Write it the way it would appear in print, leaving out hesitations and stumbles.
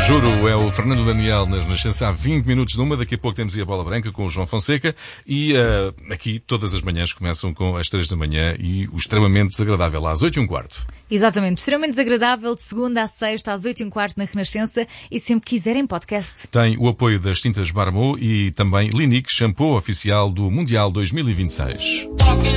Juro, é o Fernando Daniel nas Renascença há 20 minutos numa. Daqui a pouco temos aí a Bola Branca com o João Fonseca. E aqui todas as manhãs começam com as 3 da manhã e o extremamente desagradável às 8h15. Exatamente, extremamente desagradável, de segunda à sexta às 8h15 na Renascença e sempre quiserem podcast. Tem o apoio das tintas Barmou e também Linique, shampoo oficial do Mundial 2026.